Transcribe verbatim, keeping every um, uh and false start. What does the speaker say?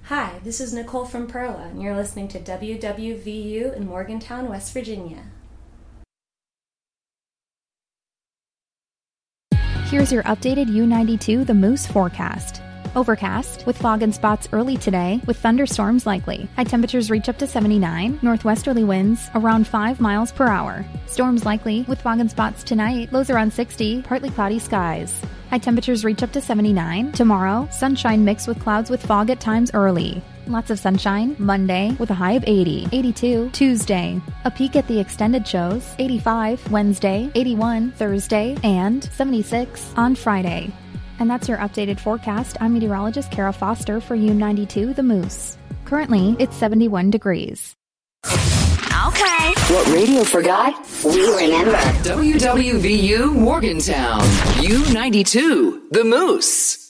Hi, this is Nicole from Perla, and you're listening to W W V U in Morgantown, West Virginia. Here's your updated U ninety-two The Moose forecast. Overcast, with fog and spots early today, with thunderstorms likely. High temperatures reach up to seventy-nine, northwesterly winds around five miles per hour. Storms likely, with fog and spots tonight, lows around sixty, partly cloudy skies. High temperatures reach up to seventy-nine. Tomorrow, sunshine mixed with clouds with fog at times early. Lots of sunshine Monday with a high of eighty. eighty-two Tuesday. A peek at the extended shows. eighty-five Wednesday, eighty-one Thursday, and seventy-six on Friday. And that's your updated forecast. I'm meteorologist Kara Foster for U ninety-two The Moose. Currently, it's seventy-one degrees. Okay. What radio forgot, we remember. W W V U Morgantown, U ninety-two The Moose.